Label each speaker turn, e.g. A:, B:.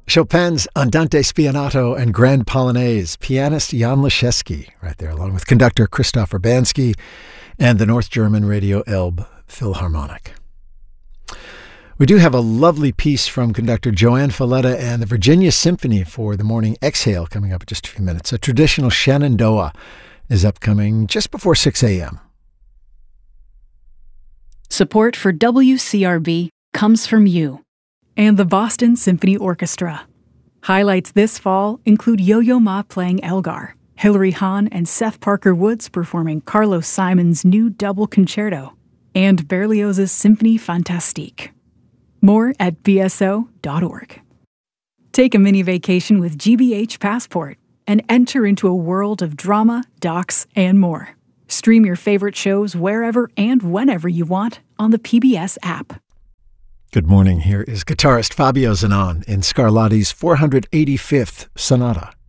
A: Chopin's Andante Spianato and Grand Polonaise, pianist Jan Leschewski, right there, along with conductor Christoph Urbanski and the North German Radio Elbe Philharmonic. We do have a lovely piece from conductor Joanne Falletta and the Virginia Symphony for the morning exhale coming up in just a few minutes. A traditional Shenandoah is upcoming just before 6 a.m.
B: Support for WCRB comes from you and the Boston Symphony Orchestra. Highlights this fall include Yo-Yo Ma playing Elgar, Hilary Hahn and Seth Parker Woods performing Carlos Simon's new double concerto, and Berlioz's Symphonie Fantastique. More at bso.org. Take a mini vacation with GBH Passport and enter into a world of drama, docs, and more. Stream your favorite shows wherever and whenever you want on the PBS app.
A: Good morning. Here is guitarist Fabio Zanon in Scarlatti's 485th Sonata.